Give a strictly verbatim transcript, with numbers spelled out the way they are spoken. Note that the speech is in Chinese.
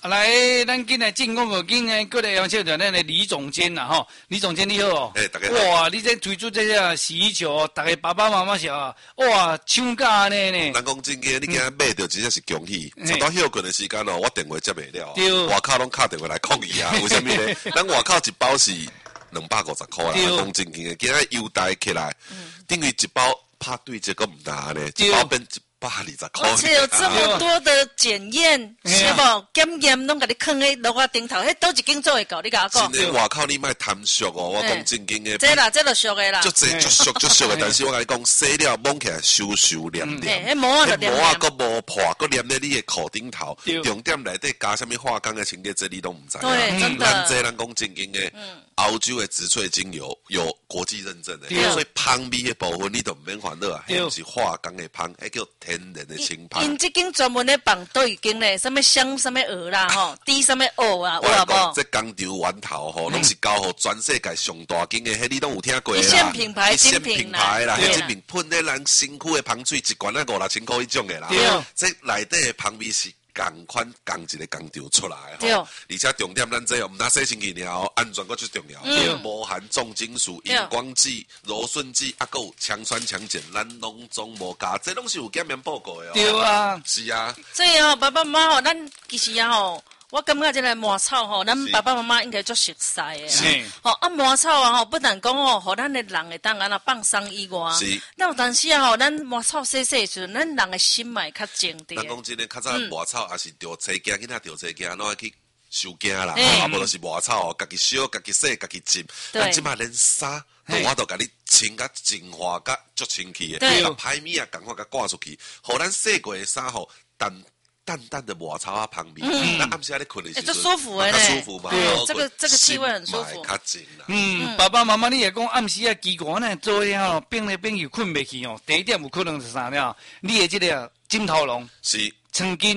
来，咱今来进广告，今来过来杨小姐，咱的李总监呐，吼，李总监你好哦。 哎，大家好。 哇，你这推出这些洗衣球，大家爸爸妈妈想，哇，抢价安尼呢。 人讲真嘅，你今日买到真正是恭喜。直到休困的时间哦，我电话接袂了，外口拢敲电话来抗议啊！为什么呢？咱外口一包是两百五十块啦，讲真嘅，今日优待起来，等于一包拍对折个唔大呢，一包变一百二十块。 而且有这么多的检验，是不？检验拢甲你放喺落我顶头，迄倒一间做会到？你甲我讲。 真诶，外口你莫贪俗哦，我讲真经诶。 这啦，这就俗诶啦。 足济足俗足俗诶，但是我甲你讲，洗了摸起来修修黏黏， 迄膜啊就黏黏， 膜啊佫无破，佫黏在你诶裤顶头。重点内底加什么化工诶清洁剂，你都唔知。 对，真的。 咱这人讲正经诶，澳洲诶植萃精油有国际认证诶，所以香味诶部分你都唔免烦恼啊，迄是化工诶香，迄叫天然诶清。 因这间专门咧放都已经咧，什么香什么鹅啦吼，滴什么蚵啊，有无？ 这工厂源头吼，拢是交互全世界上大间诶，迄你拢有听过啦。 一线品牌， 一线品牌啦，迄一面喷咧咱身躯诶香水，一罐咧五六千块迄种诶啦。这内底诶香味是同款同一个工厂出来吼，而且重点咱这唔单洗身体了，安全佫最重要，无含重金属、荧光剂、柔顺剂，啊，佫有强酸强碱，咱拢总无加，这拢是有检验报告的哦。 对啊， 是啊。 所以哦，爸爸妈妈吼，咱其实啊吼。我感觉这个麻草吼，咱爸爸妈妈应该做熟悉的。 是。 吼啊，麻草啊吼，不但讲吼，互咱的人会当安那放松以外， 是。 但有当时啊吼，咱麻草洗洗的时阵，咱人的心嘛会较静啲。 咱讲真诶，较早麻草也是钓车囝，囡仔钓车囝，拢爱去收惊啦，啊，无就是麻草哦，家己烧，家己洗，家己浸。咱即马连衫，我都甲你清甲净化甲足清气诶，把歹物啊，赶快甲挂出去，互咱洗过诶衫吼，淡淡淡的麻草啊，香味，那暗时咧困的时阵， 舒服诶， 舒服嘛， 这个这个气味很舒服， 较静啦。 嗯，爸爸妈妈你也讲暗时啊，饥寒呢，做遐吼，变来变去困袂去哦。第一点有可能是啥了？你的这个枕头笼是曾经。